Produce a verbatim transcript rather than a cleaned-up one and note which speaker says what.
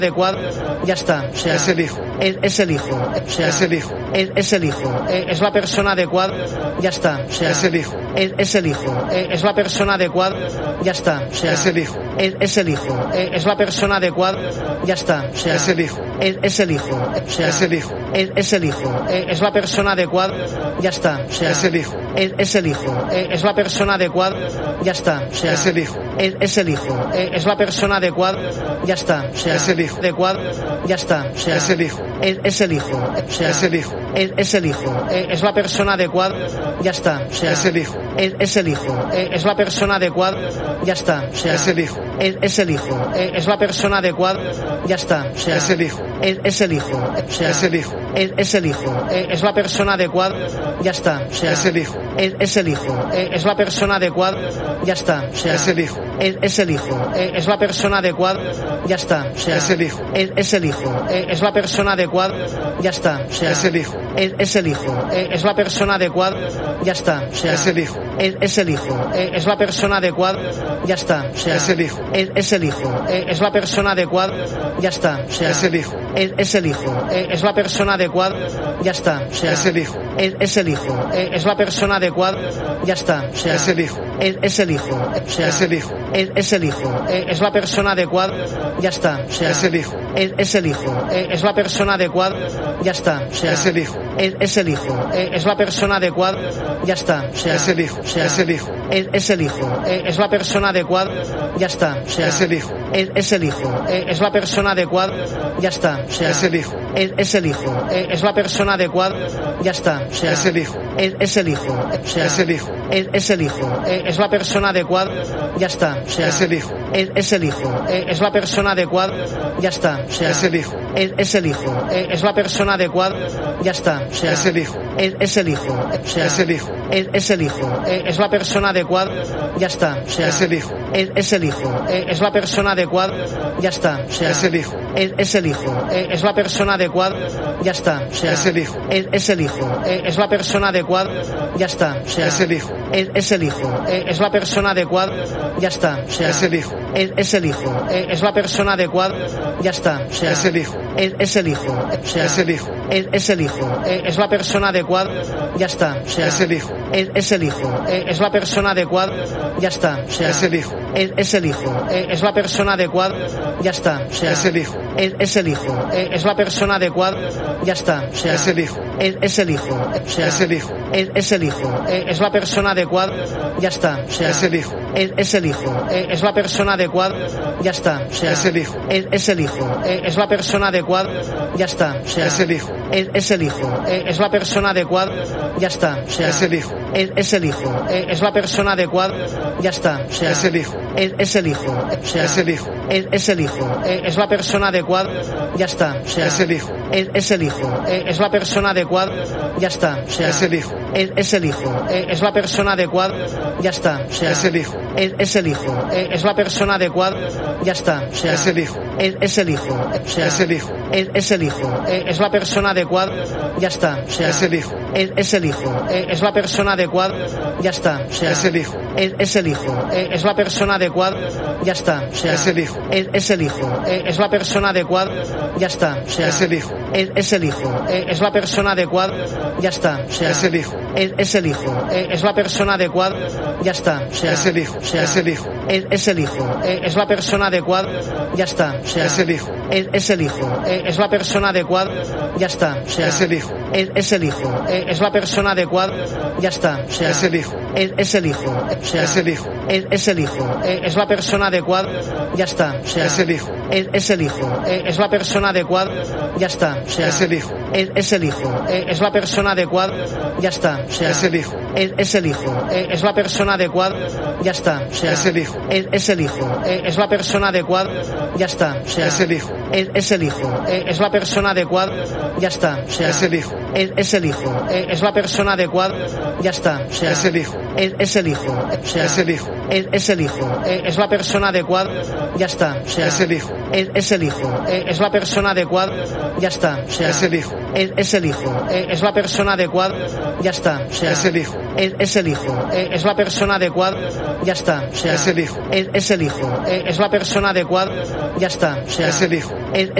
Speaker 1: adecuado, ya está, o sea,
Speaker 2: es el hijo,
Speaker 1: es, es el hijo, o sea,
Speaker 2: es el hijo,
Speaker 1: es, es el hijo, eh, es la persona adecuada, ya está, o sea,
Speaker 2: es el hijo,
Speaker 1: es, es el hijo, eh, es la persona adecuada, ya está, o sea,
Speaker 2: es el hijo,
Speaker 1: es, es el hijo, eh, es la persona adecuada, ya está, o sea,
Speaker 2: es el hijo,
Speaker 1: es, es el hijo, o sea,
Speaker 2: es el hijo,
Speaker 1: es, es el hijo, eh, es la persona adecuada, ya está, o sea,
Speaker 2: es el hijo,
Speaker 1: es, es el hijo, eh, es la persona adecuada, ya está, o sea,
Speaker 2: es el hijo,
Speaker 1: es, es el hijo, eh, es la persona adecuada, ya está, o sea,
Speaker 2: es el hijo,
Speaker 1: adecuado, ya está, o sea,
Speaker 2: es el hijo,
Speaker 1: es, es el hijo, o sea,
Speaker 2: es el hijo,
Speaker 1: es, es el hijo, eh, es la persona adecuada, ya está, o sea,
Speaker 2: es el hijo,
Speaker 1: es, es el hijo, eh, es la persona adecuada, ya está, o sea,
Speaker 2: es el hijo,
Speaker 1: es, es el hijo, eh, es la persona adecuada, ya está, o sea,
Speaker 2: es el hijo,
Speaker 1: es, es el hijo, o sea,
Speaker 2: es el hijo,
Speaker 1: es, es el hijo, eh, es la persona adecuada, ya está, o sea,
Speaker 2: es el hijo,
Speaker 1: es, es el hijo, eh, es la persona adecuada, ya está, o sea,
Speaker 2: es el hijo,
Speaker 1: es, es el hijo, eh, es la persona adecuada, ya está, o sea,
Speaker 2: es el hijo,
Speaker 1: es, es el hijo, eh, es la persona adecuada, ya está, o sea,
Speaker 2: es el hijo,
Speaker 1: es, es el hijo, eh, es la persona adecuada, ya está, o sea,
Speaker 2: es el hijo,
Speaker 1: es, es el hijo, eh, es la persona adecuada, ya está, o sea,
Speaker 2: es el hijo,
Speaker 1: es, es el hijo, eh, es la persona adecuada, ya está, o sea,
Speaker 2: es el hijo,
Speaker 1: es, es el hijo, eh, es la persona adecuada, ya está, o sea,
Speaker 2: es el hijo,
Speaker 1: es, es el hijo, eh, es la persona adecuada, ya está, o sea,
Speaker 2: es el hijo,
Speaker 1: es, es el hijo, o sea,
Speaker 2: es el hijo,
Speaker 1: es, es el hijo, eh, es la persona adecuada, ya está, o sea,
Speaker 2: es el hijo,
Speaker 1: es, es el hijo, eh, es la persona adecuada, ya está, o sea,
Speaker 2: es el hijo,
Speaker 1: es, es el hijo, eh, es la persona adecuada, ya está, o sea,
Speaker 2: es el hijo,
Speaker 1: o sea,
Speaker 2: es el hijo,
Speaker 1: es, es el hijo, eh, es la persona adecuada, ya está, o sea,
Speaker 2: es el hijo,
Speaker 1: es, es el hijo, eh, es la persona adecuada, ya está, o sea,
Speaker 2: es el hijo,
Speaker 1: es, es el hijo, eh, es la persona adecuada, ya está, o sea,
Speaker 2: es el hijo,
Speaker 1: es, es el hijo, o sea,
Speaker 2: es el hijo,
Speaker 1: es, es el hijo, eh, es la persona adecuada, ya está, o sea,
Speaker 2: es el hijo,
Speaker 1: es, es el hijo, eh, es la persona adecuada, ya está, o sea,
Speaker 2: es el hijo,
Speaker 1: es, es el hijo, eh, es la persona adecuada, ya está, o sea,
Speaker 2: es el hijo,
Speaker 1: es, es el hijo, o sea,
Speaker 2: es el hijo,
Speaker 1: es, es el hijo, eh, es la persona adecuada, ya está, o sea,
Speaker 2: es el hijo,
Speaker 1: es, es el hijo, eh, es la persona adecuada, ya está, o sea,
Speaker 2: es el hijo,
Speaker 1: es, es el hijo, eh, es la persona adecuada, ya está, o sea,
Speaker 2: es el hijo,
Speaker 1: es, es el hijo, eh, es la persona adecuada, ya está, o sea,
Speaker 2: es el hijo,
Speaker 1: es, es el hijo, eh, es la persona adecuada, ya está, o sea,
Speaker 2: es el hijo,
Speaker 1: es, es el hijo, eh, es la persona adecuada, ya está, o sea,
Speaker 2: es el hijo,
Speaker 1: es, es el hijo, o sea,
Speaker 2: es el hijo,
Speaker 1: es, es el hijo, eh, es la persona adecuada, ya está, o sea,
Speaker 2: es el hijo,
Speaker 1: es, es el hijo, eh, es la persona adecuada, ya está, o sea,
Speaker 2: es el hijo,
Speaker 1: es, es el hijo, eh, es la persona adecuada, ya está, o sea,
Speaker 2: es el hijo,
Speaker 1: es, es el hijo, eh, es la persona adecuada, ya está, o sea,
Speaker 2: es el hijo,
Speaker 1: es, es el hijo, o sea,
Speaker 2: es el hijo,
Speaker 1: es, es el hijo, eh, es la persona adecuada, ya está, o sea,
Speaker 2: es el hijo,
Speaker 1: es, es el hijo, eh, es la persona adecuada, ya está, o sea,
Speaker 2: es el hijo,
Speaker 1: es, es el hijo, eh, es la persona adecuada, ya está, o sea,
Speaker 2: es el hijo,
Speaker 1: es, es el hijo, eh, es la persona adecuada, ya está, o sea,
Speaker 2: es el hijo,
Speaker 1: es, es el hijo, eh, es la persona adecuada, ya está, o sea,
Speaker 2: es el hijo,
Speaker 1: es, es el hijo, o sea,
Speaker 2: es el hijo,
Speaker 1: es, es el hijo, eh, es la persona adecuada, ya está, o sea,
Speaker 2: es el hijo,
Speaker 1: es, es el hijo, eh, es la persona adecuada, ya está, o sea,
Speaker 2: es el hijo,
Speaker 1: es, es el hijo, eh, es la persona adecuada, ya está, o sea,
Speaker 2: es el hijo,
Speaker 1: es, es el hijo, eh, es la persona adecuada, ya está, o sea,
Speaker 2: es el hijo,
Speaker 1: es, es el hijo, o sea,
Speaker 2: es el hijo,
Speaker 1: es, es el hijo, eh, es la persona adecuada, ya está, o sea,
Speaker 2: es el hijo,
Speaker 1: es, es el hijo, eh, es la persona adecuada, ya está, o sea,
Speaker 2: es el hijo,
Speaker 1: es, es el hijo, eh, es la persona adecuada, ya está, o sea,
Speaker 2: es el hijo,
Speaker 1: es, es el hijo, eh, es la persona adecuada, ya está, o sea,
Speaker 2: es el hijo,
Speaker 1: es, es el hijo, eh, es la persona adecuada, ya está, o sea,
Speaker 2: es el hijo,
Speaker 1: es, es el hijo, eh, es la persona adecuada, ya está, o sea,
Speaker 2: es el hijo,
Speaker 1: o sea,
Speaker 2: es el hijo,
Speaker 1: es, es el hijo, eh, es la persona adecuada, ya está, o sea,
Speaker 2: es el hijo,
Speaker 1: es, es el hijo, eh, es la persona adecuada, ya está, o sea,
Speaker 2: es el hijo,
Speaker 1: es, es el hijo, eh, es la persona adecuada, ya está, o sea,
Speaker 2: es el hijo,
Speaker 1: es, es el hijo, o sea,
Speaker 2: es el hijo,
Speaker 1: es, es el hijo, eh, es la persona adecuada, ya está, o sea,
Speaker 2: es el hijo,
Speaker 1: es, es el hijo, eh, es la persona adecuada, ya está, o sea,
Speaker 2: es el hijo,
Speaker 1: es, es el hijo, eh, es la persona adecuada, ya está, o sea,
Speaker 2: es el hijo,
Speaker 1: es, es el hijo, eh, es la persona adecuada, ya está, o sea,
Speaker 2: es el hijo,
Speaker 1: es, es el hijo, eh, es la persona adecuada, ya está, o sea,
Speaker 2: es el hijo,
Speaker 1: es, es el hijo, eh, es la persona adecuada, ya está, o sea,
Speaker 2: es el hijo,
Speaker 1: es, es el hijo, eh, es la persona adecuada, ya está, o sea,
Speaker 2: es el hijo,
Speaker 1: es, es el hijo, o sea,
Speaker 2: es el hijo,
Speaker 1: es, es el hijo, es, es la persona adecuada, ya está. O sea,
Speaker 2: es el hijo.
Speaker 1: Es, es el hijo, es, es la persona adecuada, ya está. O sea,
Speaker 2: es el hijo.
Speaker 1: Es, es el hijo, es, es la persona adecuada, ya está. O sea,
Speaker 2: es el hijo.
Speaker 1: Es, es el hijo, es, es la persona adecuada, ya está. O sea,
Speaker 2: es el hijo.
Speaker 1: Es, es el hijo, es, es la persona adecuada, ya está. O sea,
Speaker 2: es el hijo.
Speaker 1: Es,